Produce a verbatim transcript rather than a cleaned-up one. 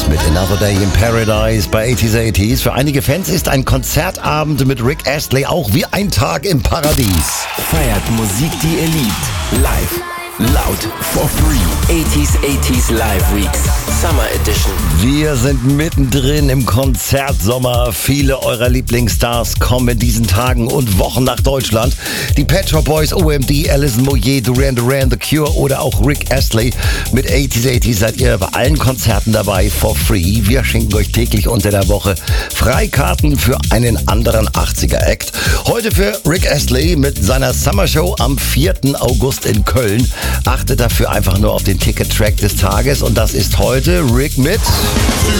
mit Another Day in Paradise bei achtziger achtzig. Für einige Fans ist ein Konzertabend mit Rick Astley auch wie ein Tag im Paradies. Feiert Musik, die ihr liebt. Live. Laut. For free. achtziger achtzig Live Weeks. Summer Edition. Wir sind mittendrin im Konzertsommer. Viele eurer Lieblingsstars kommen in diesen Tagen und Wochen nach Deutschland. Die Pet Shop Boys, O M D, Alison Moyet, Duran Duran, The Cure oder auch Rick Astley. Mit achtziger achtzig seid ihr bei allen Konzerten dabei for free. Wir schenken euch täglich unter der Woche Freikarten für einen anderen achtziger-Act. Heute für Rick Astley mit seiner Summer Show am vierten August in Köln. Achtet dafür einfach nur auf den Ticket-Track des Tages und das ist heute Rick mit